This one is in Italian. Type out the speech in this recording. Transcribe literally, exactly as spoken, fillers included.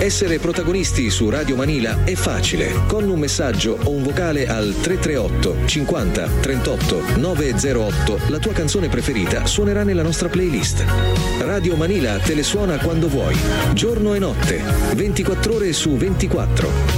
Essere protagonisti su Radio Manila è facile. Con un messaggio o un vocale al tre tre otto cinquanta trentotto novecentootto la tua canzone preferita suonerà nella nostra playlist. Radio Manila te le suona quando vuoi, giorno e notte, ventiquattro ore su ventiquattro.